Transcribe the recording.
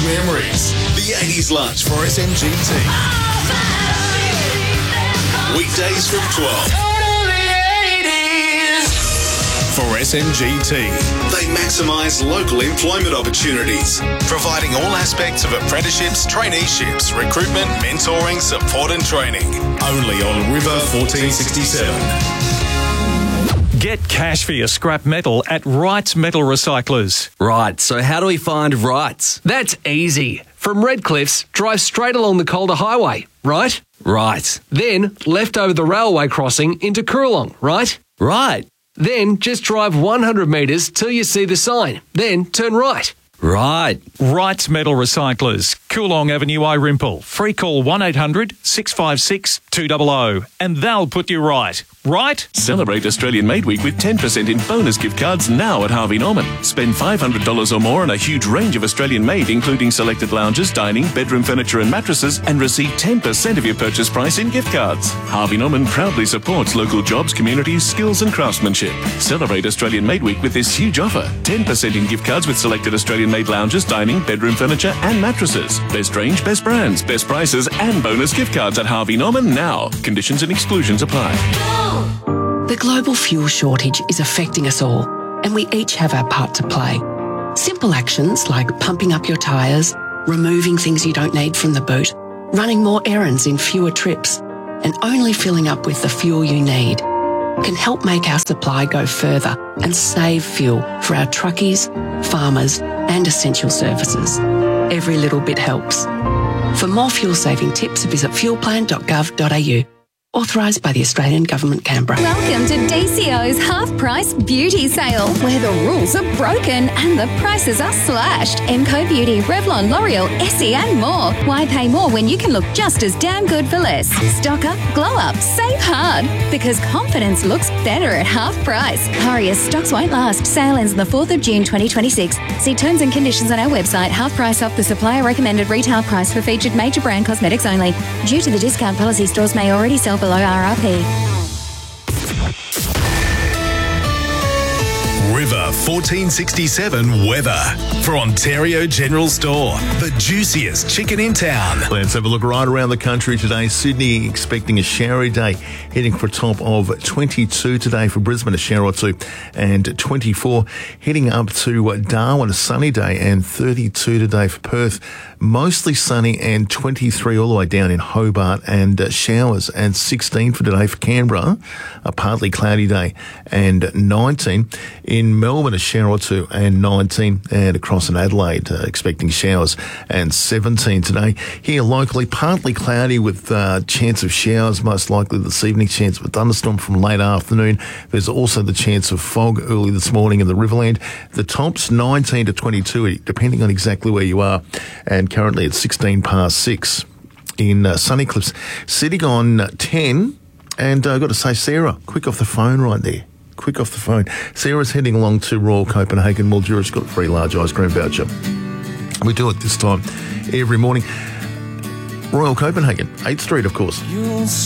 memories. The 80s lunch for SMGT. Weekdays from 12. For SMGT, they maximise local employment opportunities, providing all aspects of apprenticeships, traineeships, recruitment, mentoring, support and training. Only on River 1467. Get cash for your scrap metal at Wrights Metal Recyclers. Right, so how do we find Wrights? That's easy. From Redcliffs, drive straight along the Calder Highway, right? Right. Then left over the railway crossing into Coorong, right? Right. Then just drive 100 metres till you see the sign. Then turn right. Right. Wrights Metal Recyclers, Coorong Avenue, Irimple. Free call 1800 656 200 and they'll put you right. Right? Celebrate Australian Made Week with 10% in bonus gift cards now at Harvey Norman. Spend $500 or more on a huge range of Australian made, including selected lounges, dining, bedroom furniture and mattresses, and receive 10% of your purchase price in gift cards. Harvey Norman proudly supports local jobs, communities, skills and craftsmanship. Celebrate Australian Made Week with this huge offer. 10% in gift cards with selected Australian made lounges, dining, bedroom furniture and mattresses. Best range, best brands, best prices and bonus gift cards at Harvey Norman now. Conditions and exclusions apply. The global fuel shortage is affecting us all, and we each have our part to play. Simple actions like pumping up your tyres, removing things you don't need from the boot, running more errands in fewer trips, and only filling up with the fuel you need can help make our supply go further and save fuel for our truckies, farmers, and essential services. Every little bit helps. For more fuel-saving tips, visit fuelplan.gov.au. Authorised by the Australian Government, Canberra. Welcome to DCO's half-price beauty sale, where the rules are broken and the prices are slashed. Emco Beauty, Revlon, L'Oreal, Essie and more. Why pay more when you can look just as damn good for less? Stock up, glow up, save hard. Because confidence looks better at half price. Hurry, as stocks won't last. Sale ends on the 4th of June 2026. See terms and conditions on our website. Half price off the supplier recommended retail price for featured major brand cosmetics only. Due to the discount policy, stores may already sell below RRP. River 1467 weather for Ontario General Store. The juiciest chicken in town. Let's have a look right around the country today. Sydney expecting a showery day, heading for a top of 22 today. For Brisbane, a shower or two, and 24. Heading up to Darwin, a sunny day, and 32 today for Perth. Mostly sunny, and 23 all the way down in Hobart, and showers, and 16 for today for Canberra. A partly cloudy day, and 19. In Melbourne, a shower or two, and 19. And across in Adelaide, expecting showers, and 17 today. Here locally, partly cloudy with chance of showers, most likely this evening. Chance of a thunderstorm from late afternoon. There's also the chance of fog early this morning in the Riverland. The tops 19 to 22, depending on exactly where you are. And currently it's 16 past 6 in Sunny Cliffs. Sitting on 10, and I've got to say, Sarah, quick off the phone right there. Quick off the phone. Sarah's heading along to Royal Copenhagen Mildura. She's got a free large ice cream voucher. We do it this time every morning. Royal Copenhagen, 8th Street, of course.